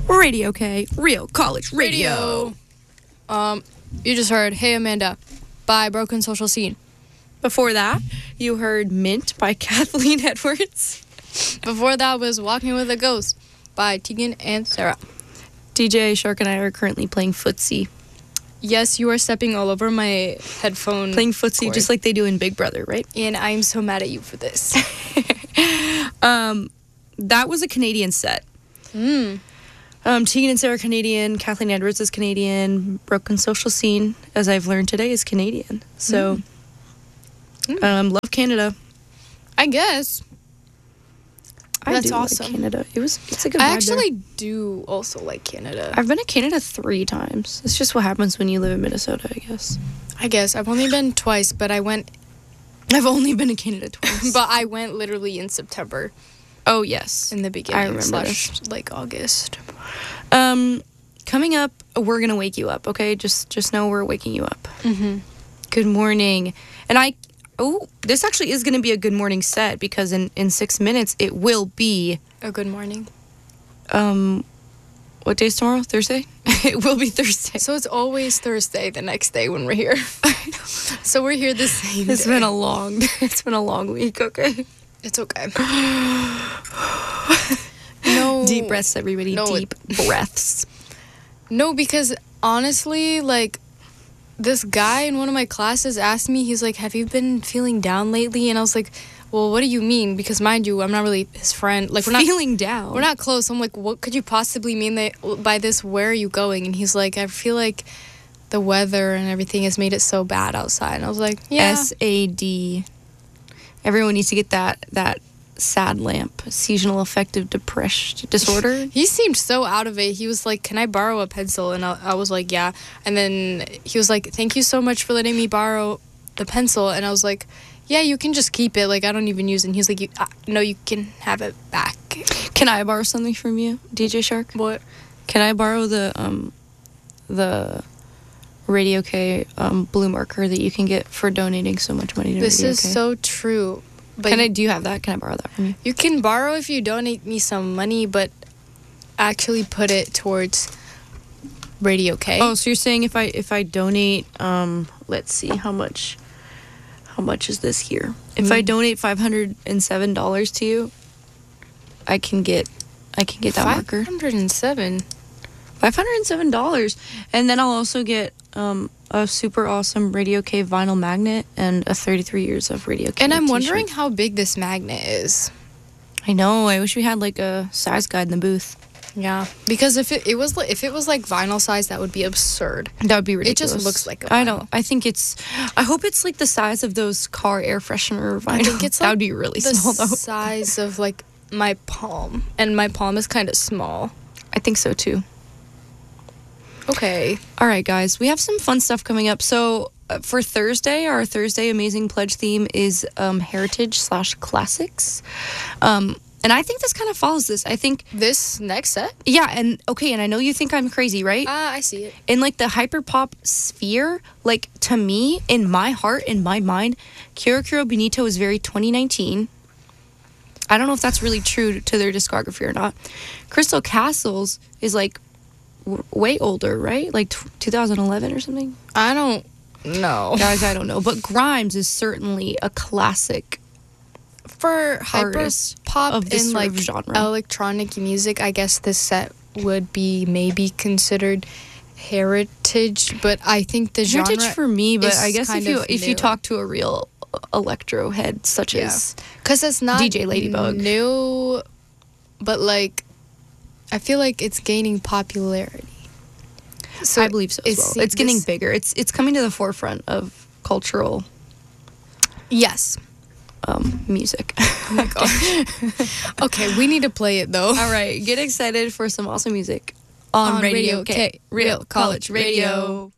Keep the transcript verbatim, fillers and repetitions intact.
Radio K, Real College Radio. Um, you just heard Hey Amanda by Broken Social Scene. Before that, you heard Mint by Kathleen Edwards. Before that was Walking with a Ghost by Tegan and Sarah. D J Shark and I are currently playing footsie. Yes, you are stepping all over my headphone. Playing footsie cord. Just like they do in Big Brother, right? And I'm so mad at you for this. um, that was a Canadian set. Mm. Um, Tegan and Sarah Canadian, Kathleen Edwards is Canadian, Broken Social Scene, as I've learned today, is Canadian. So, mm. um, love Canada. I guess. I That's do awesome. like Canada. It was. It's a good. I vibe actually there. do also like Canada. I've been to Canada three times. It's just what happens when you live in Minnesota, I guess. I guess I've only been twice, but I went. I've only been to Canada twice, but I went literally in September. Oh yes, in the beginning. I remember slash, this. like August. Um, coming up, we're gonna wake you up. Okay, just just know we're waking you up. Mm-hmm. Good morning, and I. Oh, this actually is going to be a good morning set because in, in six minutes it will be... A good morning. Um, what day is tomorrow? Thursday? It will be Thursday. So it's always Thursday the next day when we're here. So we're here the same It's day. been a long... It's been a long week, okay? It's okay. No. Deep breaths, everybody. No, Deep breaths. No, because honestly, like... This guy in one of my classes asked me, he's like, have you been feeling down lately? And I was like, well, what do you mean? Because mind you, I'm not really his friend. Like, we're not feeling down. We're not close. I'm like, what could you possibly mean that, by this? Where are you going? And he's like, I feel like the weather and everything has made it so bad outside. And I was like, yeah. S A D. Everyone needs to get that that sad lamp, seasonal affective depression disorder. He seemed so out of it. He was like, can I borrow a pencil? And I, I was like, yeah. And then he was like, thank you so much for letting me borrow the pencil. And I was like, yeah, you can just keep it. Like, I don't even use it. And he's like, you, uh, no, you can have it back. Can I borrow something from you, D J Shark? What? Can I borrow the um the Radio K um blue marker that you can get for donating so much money to This Radio is K? so true. But Can I do you have that? Can I borrow that from you? You can borrow if you donate me some money, but actually put it towards Radio K. Oh, so you're saying if I if I donate um let's see how much how much is this here? If mm. I donate five hundred seven dollars to you, I can get I can get that marker. five hundred seven five hundred seven dollars. And then I'll also get um a super awesome Radio K vinyl magnet and a thirty-three years of Radio K And I'm t-shirt. wondering how big this magnet is. I know. I wish we had like a size guide in the booth. Yeah, because if it, it was like if it was like vinyl size, that would be absurd. That would be ridiculous. It just looks like a vinyl. I don't. I think it's. I hope it's like the size of those car air freshener vinyl. I think it's like that would be really the small though. size of like my palm, and my palm is kind of small. I think so too. Okay. All right, guys. We have some fun stuff coming up. So uh, for Thursday, our Thursday Amazing Pledge theme is um, heritage slash classics. Um, and I think this kind of follows this. I think... This next set? Yeah, and okay, and I know you think I'm crazy, right? Ah, uh, I see it. In like the hyperpop sphere, like to me, in my heart, in my mind, Kira Kira Benito is very twenty nineteen. I don't know if that's really true to their discography or not. Crystal Castles is like w- way older, right? Like t- two thousand eleven or something? I don't know. Guys, I don't know. But Grimes is certainly a classic for hyper artist pop of this and sort like of genre. Electronic music. I guess this set would be maybe considered heritage, but I think the genre heritage for me. But is I guess if kind you of if new. you talk to a real electro head such Yeah. as because it's not D J Ladybug new, but like I feel like it's gaining popularity. So I believe so as it's- well. It's getting this- bigger. It's it's coming to the forefront of cultural Yes. um, music. Oh my gosh. Okay, we need to play it though. All right, get excited for some awesome music on, On Radio Radio K, K, Real Real College College Radio. Radio.